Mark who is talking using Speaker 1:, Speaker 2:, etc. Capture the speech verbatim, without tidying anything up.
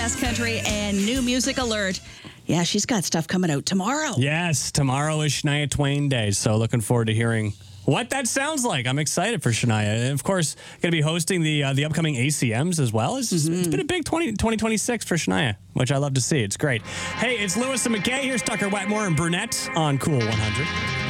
Speaker 1: best country and new music alert. Yeah, she's got stuff coming out tomorrow.
Speaker 2: Yes, tomorrow is Shania Twain Day, so looking forward to hearing what that sounds like. I'm excited for Shania. And of course, going to be hosting the uh, the upcoming A C Ms as well. It's, mm-hmm. it's been a big twenty, twenty twenty-six for Shania, which I love to see. It's great. Hey, it's Lewis and McKay. Here's Tucker Wetmore and Brunette on Cool one hundred.